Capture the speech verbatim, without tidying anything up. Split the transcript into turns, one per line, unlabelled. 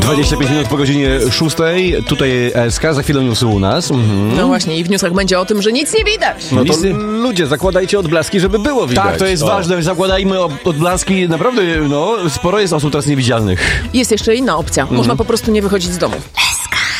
dwadzieścia pięć minut po godzinie szóstej. Tutaj E S K, za chwilę newsy u nas. Mhm.
No właśnie, i w newsach będzie o tym, że nic nie widać.
No to
Listy-
ludzie, zakładajcie odblaski, żeby było widać.
Tak, to jest
O.
ważne. Zakładajmy od- odblaski. Naprawdę, no, sporo jest osób teraz niewidzialnych.
Jest jeszcze inna opcja. Można po prostu nie wychodzić z domu.